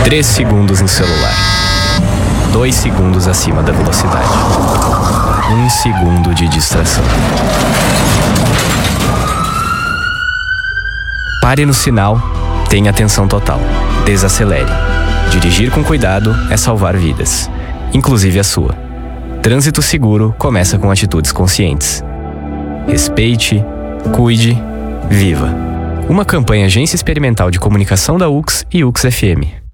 3 segundos no celular. 2 segundos acima da velocidade. 1 segundo de distração. Pare no sinal, tenha atenção total. Desacelere. Dirigir com cuidado é salvar vidas, inclusive a sua. Trânsito seguro começa com atitudes conscientes. Respeite, cuide, viva. Uma campanha Agência Experimental de Comunicação da UX e UX FM.